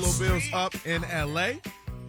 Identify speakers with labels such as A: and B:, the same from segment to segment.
A: Buffalo Bills up in L.A.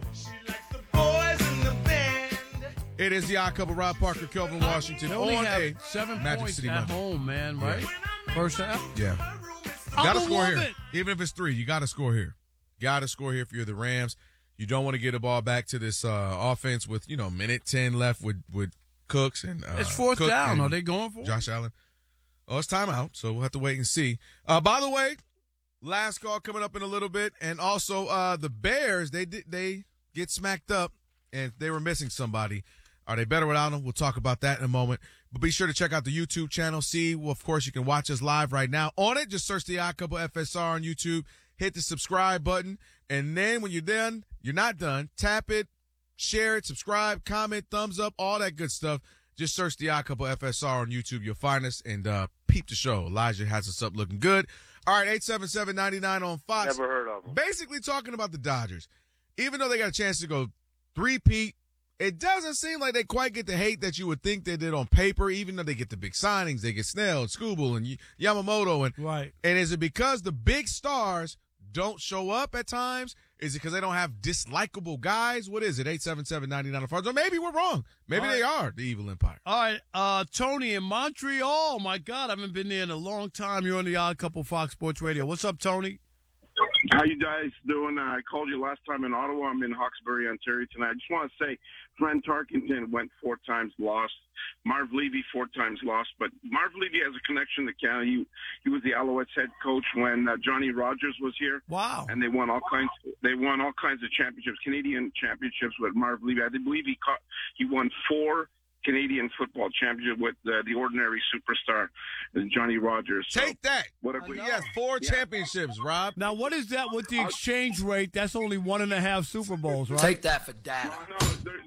A: It is the Odd Couple, Rob Parker, Kelvin Washington.
B: They only
A: on
B: have
A: a
B: 7
A: Magic
B: points
A: City
B: at
A: Monday.
B: home, man, right? First half?
A: Yeah. Got to score here.
B: It.
A: Even if it's 3, you got to score here. Got to score here if you're the Rams. You don't want to get the ball back to this offense with, minute 10 left with Cooks and
B: it's fourth
A: Cook
B: down. Are they going for it?
A: Josh Allen? Oh, it's timeout, so we'll have to wait and see. By the way, last call coming up in a little bit, and also the Bears, they get smacked up, and they were missing somebody. Are they better without them? We'll talk about that in a moment. But be sure to check out the YouTube channel. Of course, you can watch us live right now. On it, just search the Odd Couple FSR on YouTube. Hit the subscribe button. And then when you're done, you're not done. Tap it, share it, subscribe, comment, thumbs up, all that good stuff. Just search the Odd Couple FSR on YouTube. You'll find us and peep the show. Elijah has us up looking good. All right, 877-99 on Fox.
C: Never heard of them.
A: Basically talking about the Dodgers. Even though they got a chance to go three-peat, it doesn't seem like they quite get the hate that you would think they did on paper, even though they get the big signings. They get Snell, Skubal, and Yamamoto.
B: Right.
A: And is it because the big stars don't show up at times? Is it because they don't have dislikable guys? What is it? 877-99. Or maybe we're wrong. Maybe they are the evil empire.
B: All right. Tony in Montreal. My God, I haven't been there in a long time. You're on the Odd Couple Fox Sports Radio. What's up, Tony?
C: How you guys doing? I called you last time in Ottawa. I'm in Hawkesbury, Ontario tonight. I just want to say, Glenn Tarkenton went 4 times lost. Marv Levy 4 times lost. But Marv Levy has a connection to Canada. He was the Alouettes head coach when Johnny Rogers was here.
B: Wow!
C: And they won all kinds. They won all kinds of championships, Canadian championships with Marv Levy. I believe he won 4 Canadian football championship with the ordinary superstar, Johnny Rogers.
A: Take that.
C: He
A: has 4 championships, Rob.
B: Now, what is that with the exchange rate? That's only 1.5 Super Bowls, right?
D: Take that for data.
C: No,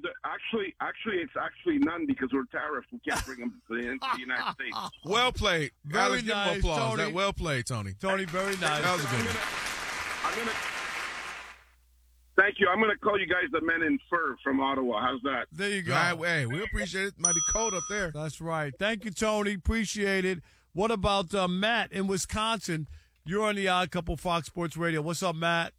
C: actually, it's actually none because we're tariffed. We can't bring them to the United States.
A: Well played.
B: Very
A: Give him
B: nice,
A: applause.
B: Tony.
A: Well played, Tony.
B: Tony, very nice.
A: That was a good one.
C: Thank you. I'm going to call you guys the Men in Fur from Ottawa. How's that?
B: There you go.
A: Right, hey, we appreciate it. Might be cold up there.
B: That's right. Thank you, Tony. Appreciate it. What about Matt in Wisconsin? You're on the Odd Couple Fox Sports Radio. What's up, Matt?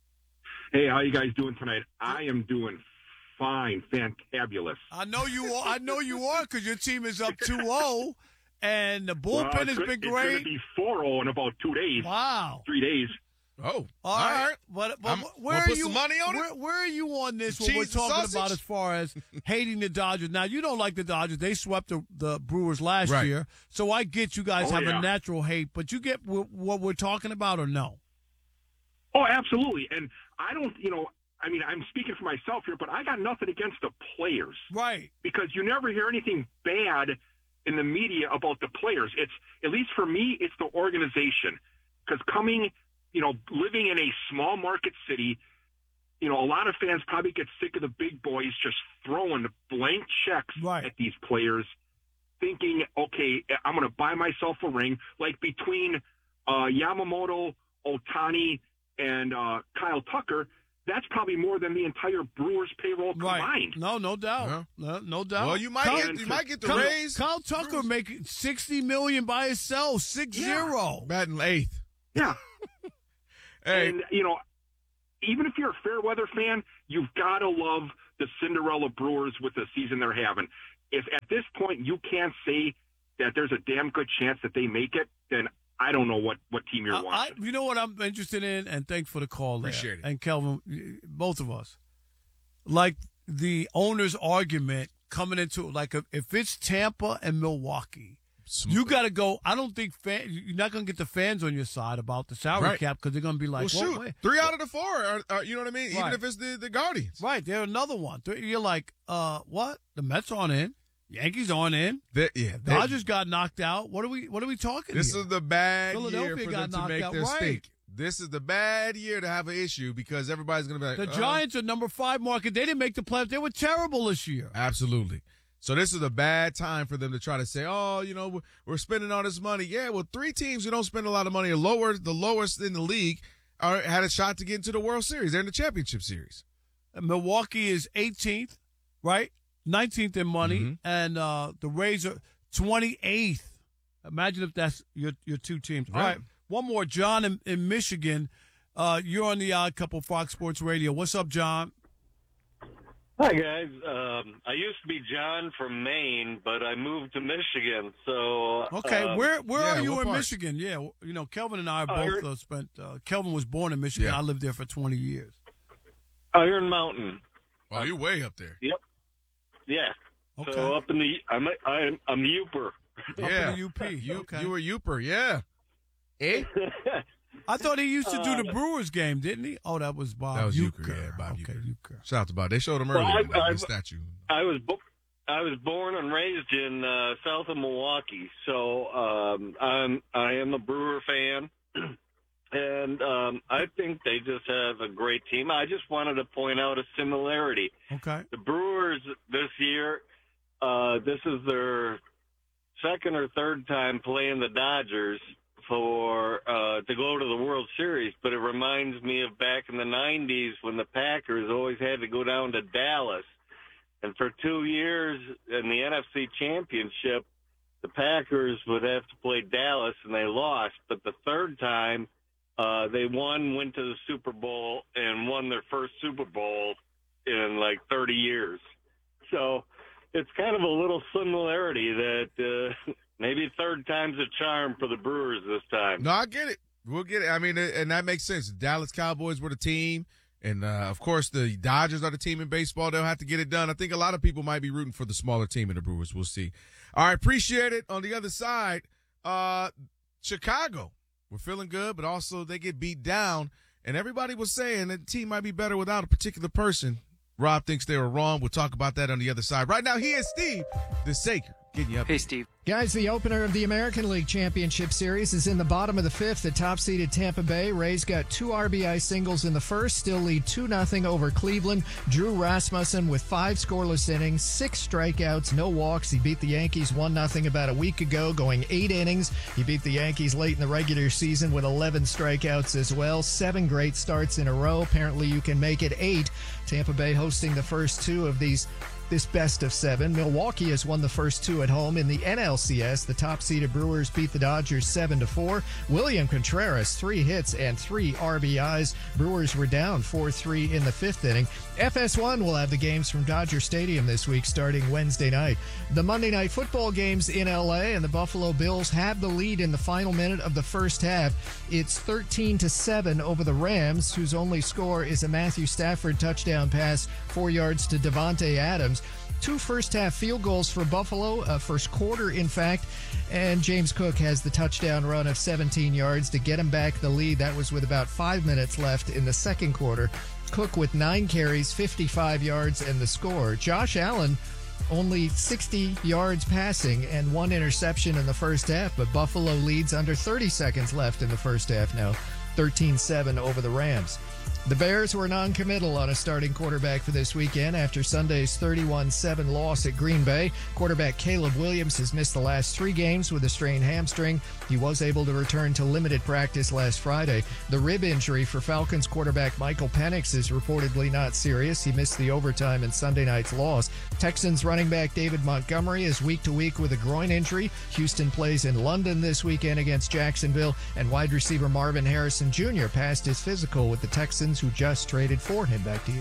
E: Hey, how you guys doing tonight? I am doing fine, fantabulous.
B: I know you are. I know you are because your team is up 2-0, and the bullpen has been
E: It's
B: great.
E: going to be 4-0 in about 2 days.
B: Wow.
E: 3 days.
A: Oh,
B: all right. But where are
A: put
B: you?
A: Some money on it?
B: Where are you on this? What
A: Cheese
B: we're
A: and
B: talking
A: sausage?
B: about as far as hating the Dodgers. Now you don't like the Dodgers. They swept the Brewers last
A: Right.
B: year, so I get you guys
E: Oh,
B: have
E: yeah.
B: a natural hate. But you get what we're talking about, or no?
E: Oh, absolutely. And I don't, I'm speaking for myself here, but I got nothing against the players.
B: Right.
E: Because you never hear anything bad in the media about the players. It's, at least for me, it's the organization. Because living in a small market city, a lot of fans probably get sick of the big boys just throwing blank checks
B: Right.
E: at these players, thinking, okay, I'm going to buy myself a ring. Like between Yamamoto, Ohtani, and Kyle Tucker, that's probably more than the entire Brewers payroll
B: Right.
E: combined.
B: No doubt. No doubt.
A: Well, you might get the raise.
B: Kyle Tucker making $60 million by himself, 6-0.
A: Batting 8th.
E: Yeah.
A: Hey,
E: And, even if you're a fair weather fan, you've got to love the Cinderella Brewers with the season they're having. If at this point you can't say that there's a damn good chance that they make it, then I don't know what team you're watching.
B: You know what I'm interested in, and thanks for the call there.
A: Appreciate it.
B: And Kelvin, both of us, like the owner's argument coming into, like if it's Tampa and Milwaukee, you got to go. I don't think you're not going to get the fans on your side about the salary
A: Right.
B: cap because they're going to be like,
A: well, shoot,
B: wait.
A: 3 out of the 4 are you know what I mean? Even
B: Right.
A: if it's the Guardians.
B: Right, they're another one. You're like, what? The Mets aren't in. Yankees aren't in. Dodgers got knocked out. What are we talking
A: This
B: here?
A: is the bad
B: Philadelphia
A: year for
B: got
A: them to
B: knocked
A: make
B: out.
A: their
B: Right.
A: stink. This is the bad year to have an issue because everybody's going to be like,
B: The Giants are number 5 market. They didn't make the playoffs. They were terrible this year.
A: Absolutely. So this is a bad time for them to try to say, we're spending all this money. Yeah, well, 3 teams who don't spend a lot of money are the lowest in the league had a shot to get into the World Series. They're in the championship series.
B: Milwaukee is 18th, right? 19th in money,
A: Mm-hmm.
B: and the Rays are 28th. Imagine if that's your 2 teams.
A: Right.
B: All right, one more. John in Michigan. You're on the Odd Couple Fox Sports Radio. What's up, John?
D: Hi, guys. I used to be John from Maine, but I moved to Michigan. So
B: okay, where are you
A: what
B: in
A: part?
B: Michigan? Yeah, Kelvin and I both spent. Kelvin was born in Michigan.
A: Yeah.
B: I lived there for 20 years.
D: Iron Mountain.
A: Oh, you're way up there.
D: Yep. Yeah.
B: Okay.
D: So up in the I'm Uper.
A: Yeah.
B: Up in the UP. Okay.
A: You were Uper, yeah. Eh?
B: I thought he used to do the Brewers game, didn't he? Oh, that was Bob.
A: That was
B: Uecker.
A: Uecker, yeah, Bob
B: Okay, Uecker.
A: Shout out to Bob. They showed him
D: Well,
A: earlier.
D: I-
A: the statue.
D: I was born and raised in south of Milwaukee, so I am a Brewer fan, and I think they just have a great team. I just wanted to point out a similarity.
B: Okay.
D: The Brewers this year, this is their second or third time playing the Dodgers for to go to the World Series, but it reminds me of back in the 90s when the Packers always had to go down to Dallas. And for 2 years in the NFC Championship, the Packers would have to play Dallas, and they lost. But the third time, they went to the Super Bowl, and won their first Super Bowl in like 30 years. So it's kind of a little similarity that maybe third time's a charm for the Brewers this time.
A: No, I get it. We'll get it. I mean, and that makes sense. The Dallas Cowboys were the team. And, of course, the Dodgers are the team in baseball. They'll have to get it done. I think a lot of people might be rooting for the smaller team in the Brewers. We'll see. All right, appreciate it. On the other side, Chicago, we're feeling good, but also they get beat down. And everybody was saying that the team might be better without a particular person. Rob thinks they were wrong. We'll talk about that on the other side. Right now, he is Steve, the Saker, getting you up.
F: Hey, Steve.
G: Guys, the opener of the American League Championship Series is in the bottom of the fifth. The top-seeded Tampa Bay Rays got 2 RBI singles in the first, still lead 2-0 over Cleveland. Drew Rasmussen with 5 scoreless innings, 6 strikeouts, no walks. He beat the Yankees 1-0 about a week ago, going 8 innings. He beat the Yankees late in the regular season with 11 strikeouts as well. 7 great starts in a row. Apparently you can make it 8. Tampa Bay hosting the first 2 of this best of 7. Milwaukee has won the first 2 at home in the NLCS. The top-seeded Brewers beat the Dodgers 7-4. William Contreras, 3 hits and 3 RBIs. Brewers were down 4-3 in the 5th inning. FS1 will have the games from Dodger Stadium this week starting Wednesday night. The Monday Night Football games in L.A. and the Buffalo Bills have the lead in the final minute of the first half. It's 13-7 over the Rams, whose only score is a Matthew Stafford touchdown pass 4 yards to Devontae Adams. 2 first-half field goals for Buffalo, first quarter, in fact, and James Cook has the touchdown run of 17 yards to get him back the lead. That was with about 5 minutes left in the second quarter. Cook with 9 carries, 55 yards, and the score. Josh Allen only 60 yards passing and 1 interception in the first half, but Buffalo leads under 30 seconds left in the first half now, 13-7 over the Rams. The Bears were non-committal on a starting quarterback for this weekend after Sunday's 31-7 loss at Green Bay. Quarterback Caleb Williams has missed the last 3 games with a strained hamstring. He was able to return to limited practice last Friday. The rib injury for Falcons quarterback Michael Penix is reportedly not serious. He missed the overtime in Sunday night's loss. Texans running back David Montgomery is week-to-week with a groin injury. Houston plays in London this weekend against Jacksonville, and wide receiver Marvin Harrison Jr. passed his physical with the Texans, who just traded for him. Back to you.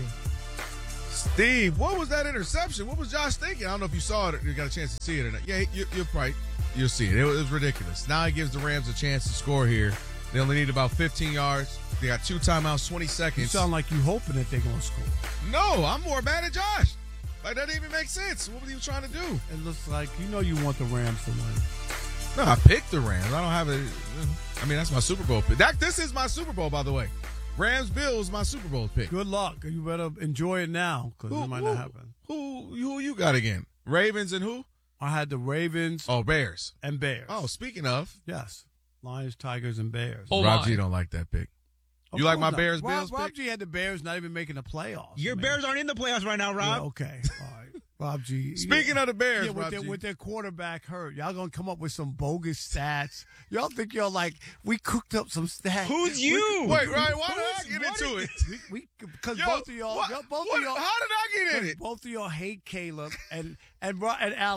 A: Steve, what was that interception? What was Josh thinking? I don't know if you saw it or you got a chance to see it or not. Yeah, you'll see it. It was ridiculous. Now he gives the Rams a chance to score here. They only need about 15 yards. They got 2 timeouts, 20 seconds.
B: You sound like you hoping that they're going to score.
A: No, I'm more mad at Josh. Like, that didn't even make sense. What was he trying to do?
B: It looks like you want the Rams to win.
A: No, I picked the Rams. I don't have it. I mean, that's my Super Bowl pick. This is my Super Bowl, by the way. Rams-Bills, my Super Bowl pick.
B: Good luck. You better enjoy it now because it might not happen.
A: Who you got again? Ravens and who?
B: I had the Ravens.
A: Oh, Bears.
B: And Bears.
A: Oh, speaking of.
B: Yes. Lions, Tigers, and Bears.
F: Oh,
A: Rob G don't like that pick. You like my Bears-Bills pick?
B: Rob G had the Bears not even making the playoffs.
F: Your Bears aren't in the playoffs right now, Rob.
B: Yeah, okay. All right. Rob G.
A: Speaking of the Bears,
B: with their quarterback hurt, y'all gonna come up with some bogus stats. Y'all think we cooked up some stats.
F: Who's you?
A: Wait, Ryan, why did I get into it?
B: Because both of y'all,
A: how did I get in it?
B: Both of y'all hate Caleb and Alex.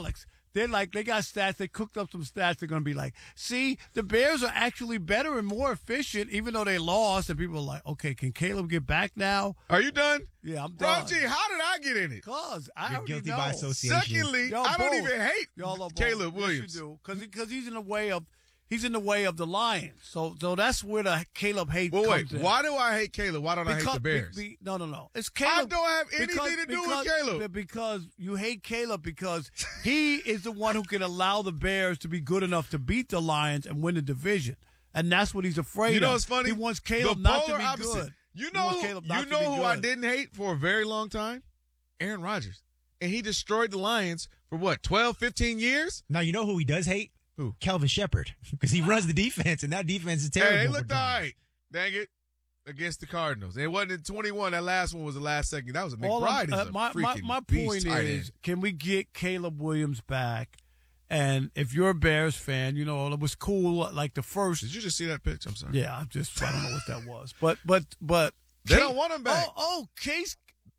B: They're like, they got stats. They cooked up some stats. They're going to be like, see, the Bears are actually better and more efficient, even though they lost. And people are like, okay, can Caleb get back now?
A: Are you done?
B: Yeah, I'm done.
A: Rob G, how did I get in it?
B: Cause I
F: You're
B: already
F: guilty
B: know.
F: by association.
A: Secondly,
B: Y'all
A: I don't
B: both.
A: even hate
B: Y'all are both.
A: Caleb
B: Yes,
A: Williams.
B: you do, because he's in the way of the Lions. So that's where the Caleb hate
A: Well, wait.
B: comes in.
A: Why do I hate Caleb? Why don't I hate the Bears?
B: No. It's Caleb.
A: I don't have anything to do with Caleb.
B: Because you hate Caleb because he is the one who can allow the Bears to be good enough to beat the Lions and win the division. And that's what he's afraid of.
A: You know what's funny?
B: He wants Caleb
A: The
B: not to
A: polar
B: be
A: opposite.
B: good.
A: You
B: He
A: know,
B: wants Caleb not to be
A: who I
B: good.
A: didn't hate for a very long time? Aaron Rodgers. And he destroyed the Lions for what, 12, 15 years?
F: Now, you know who he does hate?
A: Who?
F: Calvin Shepard. Because he runs the defense, and that defense is terrible.
A: Hey, they
F: for
A: looked
F: Tom.
A: all right. Dang it. Against the Cardinals. It wasn't in 21. That last one was the last second. That was a McBride.
B: My point is, can we get Caleb Williams back? And if you're a Bears fan, you know, it was cool. Like the first.
A: Did you just see that pitch? I'm sorry.
B: Yeah, I don't know what that was. But
A: They don't want him back.
B: Case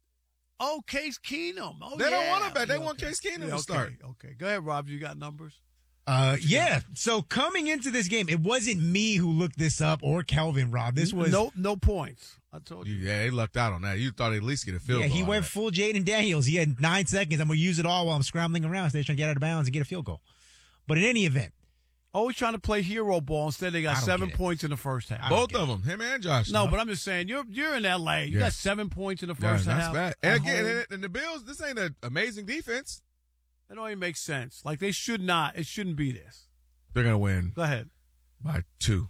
B: Keenum. Oh,
A: They don't
B: yeah.
A: want him back. They
B: Yeah,
A: want
B: okay.
A: Case Keenum
B: Yeah,
A: to start.
B: Okay, go ahead, Rob. You got numbers?
F: Yeah. So coming into this game, it wasn't me who looked this up or Kelvin, Rob. This was
B: no points. I told you.
A: Yeah, they lucked out on that. You thought he'd at least get a field
F: Yeah,
A: goal.
F: he
A: out
F: went
A: of that.
F: full Jaden Daniels. He had 9 seconds. I'm gonna use it all while I'm scrambling around. So they're trying to get out of bounds and get a field goal. But in any event,
B: Always trying to play hero ball. Instead, they got
F: I don't
B: 7
F: get it.
B: points in the first half.
A: Both of them, him and Josh.
B: No, but I'm just saying, you're in L.A. You
A: Yeah.
B: got 7 points in the
A: Yeah,
B: first
A: that's
B: half.
A: bad.
B: at
A: And again,
B: home.
A: and the Bills, this ain't an amazing defense.
B: That don't even make sense. Like, they should not. It shouldn't be this.
A: They're going to win
B: Go ahead.
A: by 2.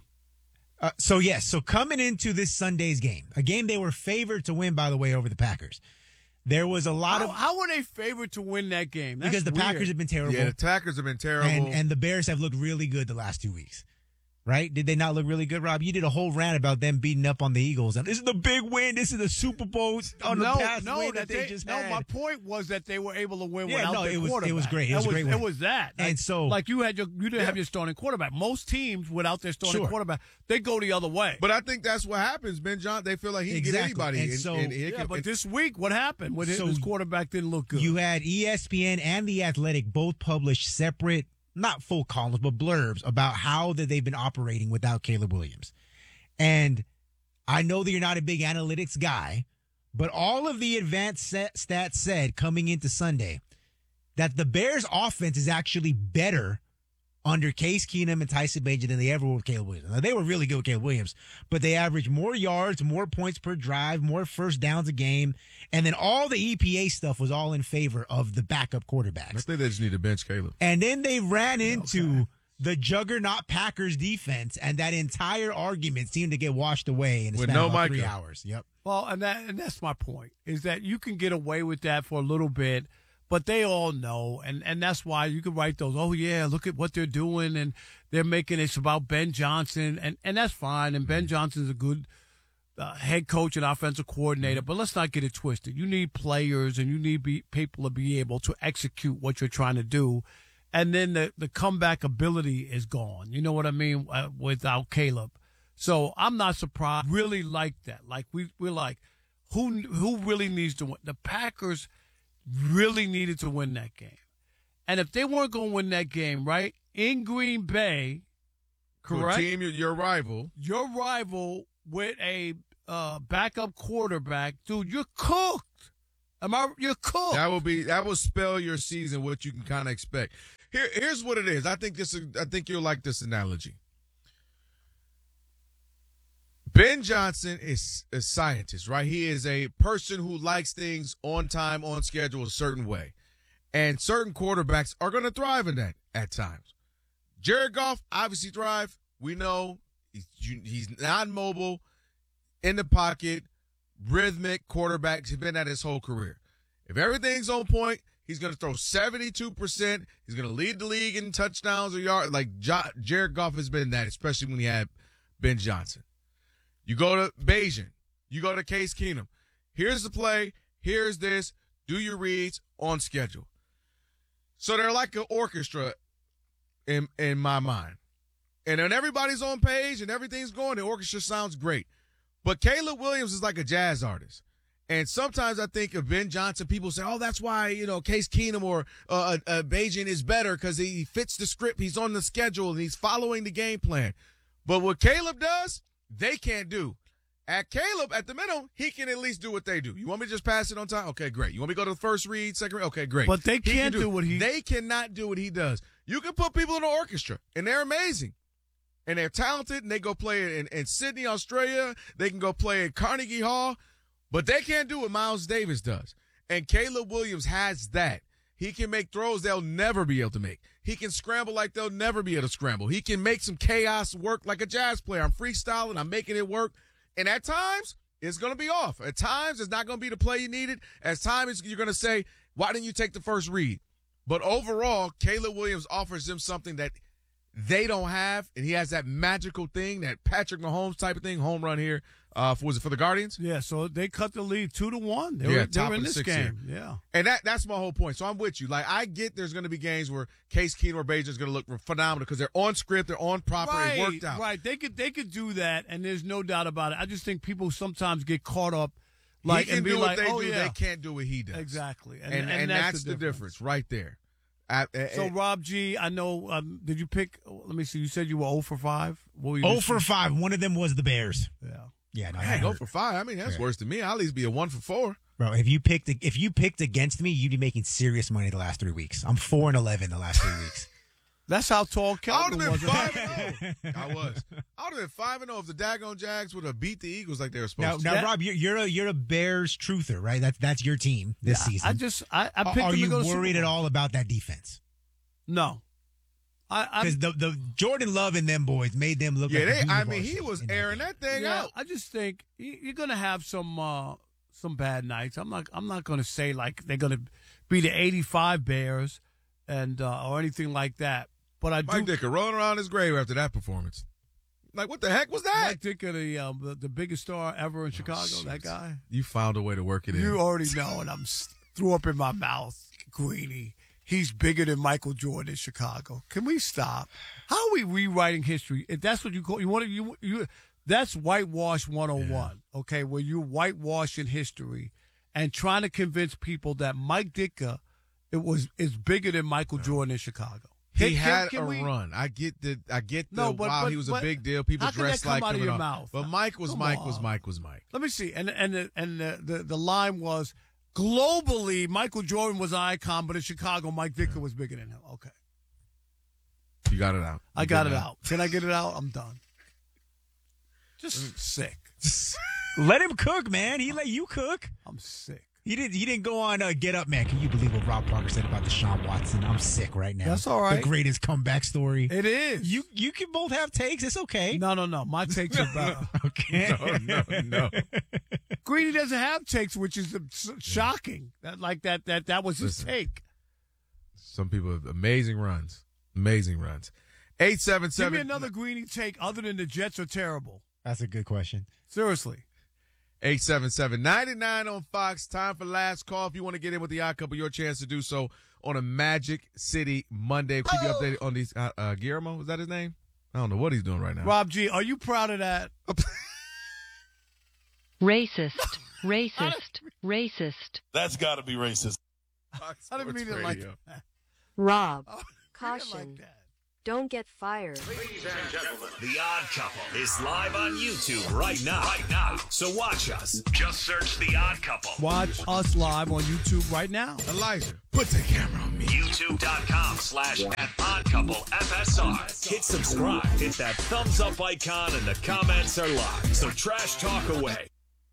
F: So coming into this Sunday's game, a game they were favored to win, by the way, over the Packers. There was a lot
B: How were they favored to win that game? That's
F: because the
B: weird.
F: Packers have been terrible.
A: Yeah, the Packers have been terrible.
F: and the Bears have looked really good the last 2 weeks. Right? Did they not look really good, Rob? You did a whole rant about them beating up on the Eagles. And this is the big win. This is the Super Bowl on the past win that they just had.
B: my point was that they were able to win
F: Yeah,
B: without
F: no,
B: their
F: it was
B: quarterback.
F: great. It was a great win.
B: It was that.
F: And so-
B: like you didn't have your starting quarterback. Most teams without their starting
F: Sure.
B: quarterback, they go the other way.
A: But I think that's what happens. Ben Johnson, they feel like he can get
F: Exactly.
A: anybody.
F: And so-
B: But this week, what happened? When
F: So
B: his quarterback didn't look good.
F: You had ESPN and The Athletic both publish separate, not full columns, but blurbs about how that they've been operating without Caleb Williams. And I know that you're not a big analytics guy, but all of the advanced stats said coming into Sunday that the Bears' offense is actually better under Case Keenum and Tyson Bagent than they ever were with Caleb Williams. Now, they were really good with Caleb Williams, but they averaged more yards, more points per drive, more first downs a game, and then all the EPA stuff was all in favor of the backup
A: I
F: quarterbacks.
A: think they just need to bench Caleb.
F: And then they ran into the juggernaut Packers defense, and that entire argument seemed to get washed away in a
A: With
F: span
A: no
F: of about 3
A: Micah.
F: hours. Yep.
B: Well, and that's my point, is that you can get away with that for a little bit, but they all know, and that's why you can write those, oh, yeah, look at what they're doing, and they're making it about Ben Johnson, and that's fine, and Ben Johnson's a good head coach and offensive coordinator, but let's not get it twisted. You need players, and you need people to be able to execute what you're trying to do, and then the comeback ability is gone. You know what I mean? Without Caleb. So I'm not surprised. Really like that. Like we're like, who really needs to win? The Packers really needed to win that game. And if they weren't going to win that game, right, in Green Bay, correct?
A: Team, your rival.
B: Your rival with a backup quarterback, dude, you're cooked. You're cooked.
A: That will spell your season, what you can kind of expect. Here's what it is. I think you'll like this analogy. Ben Johnson is a scientist, right? He is a person who likes things on time, on schedule, a certain way. And certain quarterbacks are going to thrive in that at times. Jared Goff obviously thrive. We know he's non-mobile, in the pocket, rhythmic quarterback. He's been at his whole career. If everything's on point, he's going to throw 72%. He's going to lead the league in touchdowns or yards. Like Jared Goff has been that, especially when he had Ben Johnson. You go to Bayesian. You go to Case Keenum. Here's the play. Here's this. Do your reads on schedule. So they're like an orchestra in my mind. And when everybody's on page and everything's going, the orchestra sounds great. But Caleb Williams is like a jazz artist. And sometimes I think of Ben Johnson, people say, oh, that's why, Case Keenum or Bajan is better because he fits the script. He's on the schedule and he's following the game plan. But what Caleb does, they can't do. At Caleb, at the minimum, he can at least do what they do. You want me to just pass it on time? Okay, great. You want me to go to the first read, second read? Okay, great.
B: But they can't do what he
A: They cannot do what he does. You can put people in the orchestra, and they're amazing. And they're talented, and they go play in Sydney, Australia. They can go play at Carnegie Hall. But they can't do what Miles Davis does. And Caleb Williams has that. He can make throws they'll never be able to make. He can scramble like they'll never be able to scramble. He can make some chaos work like a jazz player. I'm freestyling. I'm making it work. And at times, it's going to be off. At times, it's not going to be the play you needed. At times, you're going to say, why didn't you take the first read? But overall, Caleb Williams offers them something that they don't have, and he has that magical thing, that Patrick Mahomes type of thing, home run here. Was it for the Guardians?
B: Yeah, so they cut the lead 2-1. They were in this game. Yeah.
A: And that's my whole point. So I'm with you. Like, I get there's going to be games where Case Keenum or Bajan is going to look phenomenal because they're on script, they're on proper, it worked out.
B: Right, they could do that, and there's no doubt about it. I just think people sometimes get caught up. Like,
A: he can
B: and be
A: do what
B: like,
A: they do. Yeah. They can't do what he does.
B: Exactly.
A: And that's the difference right there.
B: So, Rob G., I know, did you pick, let me see, you said you were 0 for 5?
F: 0 for 5. One of them was the Bears.
B: Yeah.
F: Yeah, no,
A: I go for 5. I mean, that's worse than me. I'll at least be a 1 for 4.
F: Bro, if you picked against me, you'd be making serious money the last 3 weeks. I'm 4-11 the last 3 weeks.
B: That's how tall Kelvin was.
A: I would have been 5-0. I would have been 5-0 if the daggone Jags would have beat the Eagles like they were supposed to.
F: Now, Rob, you're a Bears truther, right? That's your team this season.
B: I picked
F: Are
B: them
F: you
B: to go to
F: worried at all about that defense?
B: No.
F: Because the Jordan Love and them boys made them look like
A: he was airing that thing out.
B: I just think you're gonna have some bad nights. I'm not gonna say like they're gonna be the '85 Bears and or anything like that. But
A: Mike Ditka rolling around his grave after that performance. Like, what the heck was that?
B: Mike Ditka, the biggest star ever in Chicago. That guy.
A: You found a way to work it in.
B: You already know, and I'm threw up in my mouth, Greeny. He's bigger than Michael Jordan in Chicago. Can we stop? How are we rewriting history? If that's what you call that's whitewash 101, okay, where you're whitewashing history and trying to convince people that Mike Ditka is bigger than Michael Jordan in Chicago.
A: He had a run. I get wow, he was a big deal. People dressed like him.
B: Your mouth?
A: But Mike was Mike.
B: Let me see. And the line was, globally, Michael Jordan was an icon, but in Chicago, Mike Ditka was bigger than him. Okay.
A: You got it out.
B: I got it out. Can I get it out? I'm done. Just sick.
F: Let him cook, man. He let you cook.
B: I'm sick.
F: He didn't go on Get Up, man. Can you believe what Rob Parker said about Deshaun Watson? I'm sick right now.
B: That's all right.
F: The greatest comeback story.
B: It is.
F: You can both have takes. It's okay.
B: No. My takes are better.
F: Okay.
A: No.
B: Greedy doesn't have takes, which is shocking. That was his take.
A: Some people have amazing runs. 877.
B: Give me another Greeny take other than the Jets are terrible.
F: That's a good question.
B: Seriously.
A: 877-99 on Fox. Time for last call. If you want to get in with the Odd Couple, your chance to do so on a Magic City Monday. We'll keep you updated on these. Guillermo, is that his name? I don't know what he's doing right now.
B: Rob G., are you proud of that?
H: Racist.
I: That's got to be racist.
B: I didn't mean it like that.
H: Rob,
B: Caution.
H: caution. Don't get fired.
J: Ladies and gentlemen, The Odd Couple is live on YouTube right now. So watch us. Just search The Odd Couple.
B: Watch us live on YouTube right now.
A: Elijah, put the camera on me.
J: YouTube.com/@OddCoupleFSR. Hit subscribe. Hit that thumbs up icon and the comments are live. So trash talk away.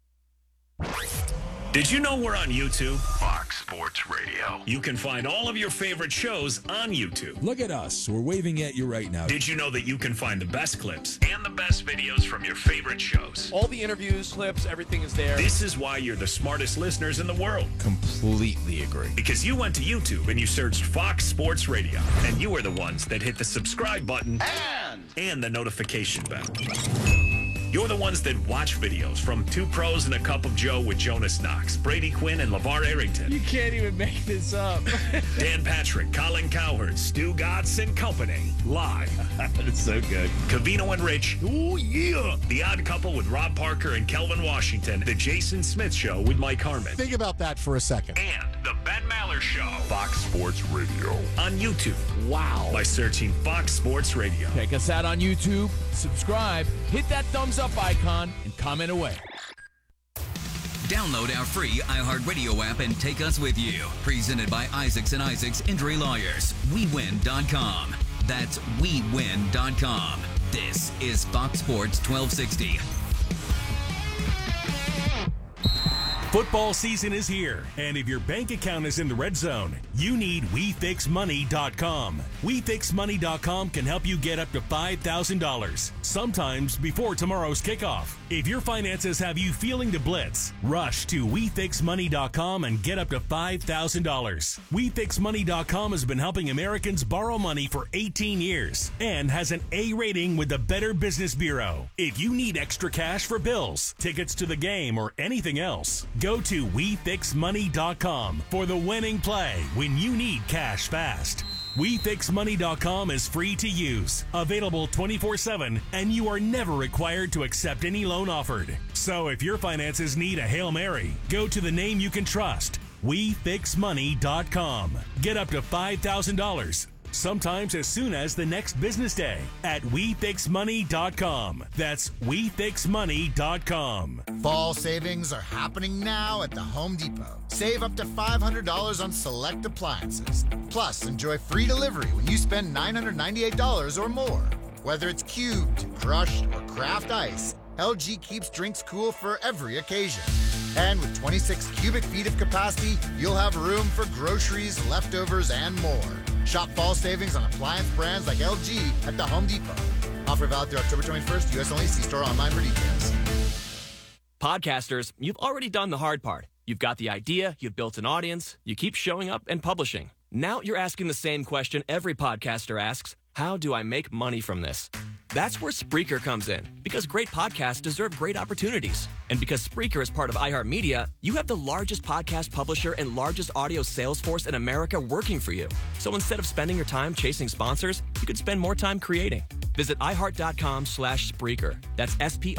J: Did you know we're on YouTube?
K: Fox Sports Radio.
J: You can find all of your favorite shows on YouTube.
L: Look at us. We're waving at you right now.
J: Did you know that you can find the best clips and the best videos from your favorite shows?
M: All the interviews, clips, everything is there.
J: This is why you're the smartest listeners in the world.
L: Completely agree.
J: Because you went to YouTube and you searched Fox Sports Radio. And you were the ones that hit the subscribe button and the notification bell. You're the ones that watch videos from Two Pros and a Cup of Joe with Jonas Knox, Brady Quinn, and LeVar Arrington.
M: You can't even make this up.
J: Dan Patrick, Colin Cowherd, Stu Gatz, and company. Live. That's so good. Covino and Rich. Oh, yeah. The Odd Couple with Rob Parker and Kelvin Washington. The Jason Smith Show with Mike Harmon.
I: Think about that for a second.
J: And The Ben Maller Show. Fox Sports Radio. On YouTube. Wow. By searching Fox Sports Radio.
M: Check us out on YouTube. Subscribe. Hit that thumbs up icon and comment away.
N: Download our free iHeartRadio app and take us with you. Presented by Isaacs and Isaacs Injury Lawyers. WeWin.com. That's WeWin.com. This is Fox Sports 1260.
O: Football season is here, and if your bank account is in the red zone, you need WeFixMoney.com. WeFixMoney.com can help you get up to $5,000, sometimes before tomorrow's kickoff. If your finances have you feeling the blitz, rush to WeFixMoney.com and get up to $5,000. WeFixMoney.com has been helping Americans borrow money for 18 years and has an A rating with the Better Business Bureau. If you need extra cash for bills, tickets to the game, or anything else, go to WeFixMoney.com for the winning play when you need cash fast. WeFixMoney.com is free to use, available 24/7, and you are never required to accept any loan offered. So if your finances need a Hail Mary, go to the name you can trust, WeFixMoney.com. Get up to $5,000. Sometimes as soon as the next business day at WeFixMoney.com. That's WeFixMoney.com.
I: Fall savings are happening now at the Home Depot. Save up to $500 on select appliances. Plus, enjoy free delivery when you spend $998 or more. Whether it's cubed, crushed, or craft ice, LG keeps drinks cool for every occasion. And with 26 cubic feet of capacity, you'll have room for groceries, leftovers, and more. Shop fall savings on appliance brands like LG at the Home Depot. Offer valid through October 21st. U.S. only. See store online for details.
M: Podcasters, you've already done the hard part. You've got the idea, you've built an audience, you keep showing up and publishing. Now you're asking the same question every podcaster asks: how do I make money from this? That's where Spreaker comes in, because great podcasts deserve great opportunities. And because Spreaker is part of iHeartMedia, you have the largest podcast publisher and largest audio sales force in America working for you. So instead of spending your time chasing sponsors, you could spend more time creating. Visit iHeart.com/Spreaker. That's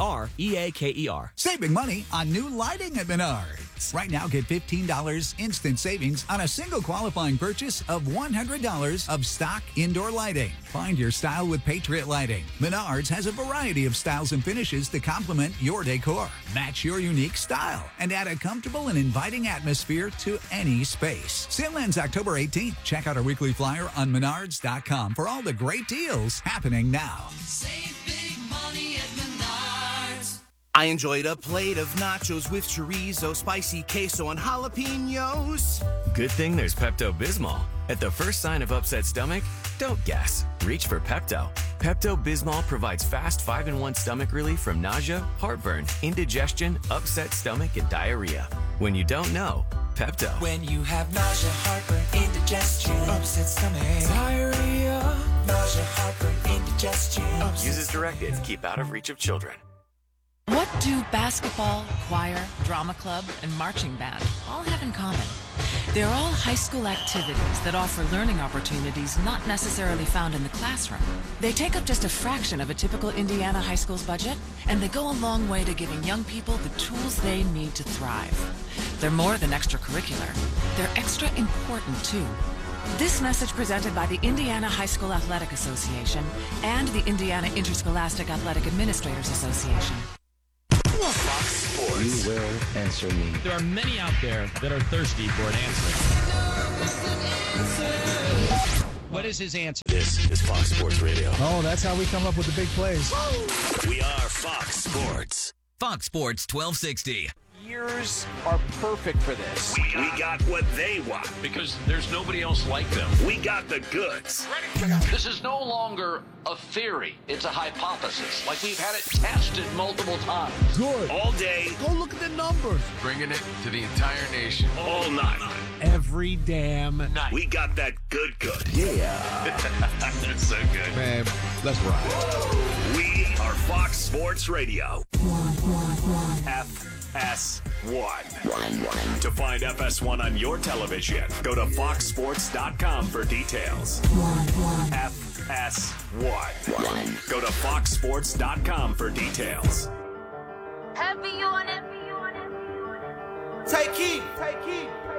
M: SPREAKER.
P: Saving money on new lighting at Menards. Right now, get $15 instant savings on a single qualifying purchase of $100 of stock indoor lighting. Find your style with Patriot Lighting. Menards has a variety of styles and finishes to complement your decor. Match your unique style and add a comfortable and inviting atmosphere to any space. Sale ends October 18th. Check out our weekly flyer on Menards.com for all the great deals happening now.
Q: Save big money at Menards.
R: I enjoyed a plate of nachos with chorizo, spicy queso, and jalapenos.
S: Good thing there's Pepto-Bismol. At the first sign of upset stomach, don't guess. Reach for Pepto. Pepto-Bismol provides fast 5-in-1 stomach relief from nausea, heartburn, indigestion, upset stomach, and diarrhea. When you don't know, Pepto.
Q: When you have nausea, heartburn, indigestion, upset stomach, diarrhea, nausea, heartburn, indigestion.
S: Use as directed to keep out of reach of children.
T: What do basketball, choir, drama club, and marching band all have in common? They're all high school activities that offer learning opportunities not necessarily found in the classroom. They take up just a fraction of a typical Indiana high school's budget, and they go a long way to giving young people the tools they need to thrive. They're more than extracurricular. They're extra important, too. This message presented by the Indiana High School Athletic Association and the Indiana Interscholastic Athletic Administrators Association.
J: Fox Sports.
U: You will answer me.
V: There are many out there that are thirsty for an answer. What is his answer?
J: This is Fox Sports Radio.
G: Oh, that's how we come up with the big plays.
J: We are Fox Sports.
N: Fox Sports 1260.
M: Years are perfect for this.
J: We got what they want.
V: Because there's nobody else like them.
J: We got the goods.
V: This is no longer a theory. It's a hypothesis. Like we've had it tested multiple times.
B: Good.
J: All day.
B: Go look at the numbers.
K: Bringing it to the entire nation.
J: All night.
B: Every damn night.
J: We got that good.
K: Yeah.
J: That's so good.
K: Man, let's ride.
J: We are are Fox Sports Radio. FS1. To find FS1 on your television, go to foxsports.com for details. FS1. Go to foxsports.com for details.
Q: Heavy on it. Take heat.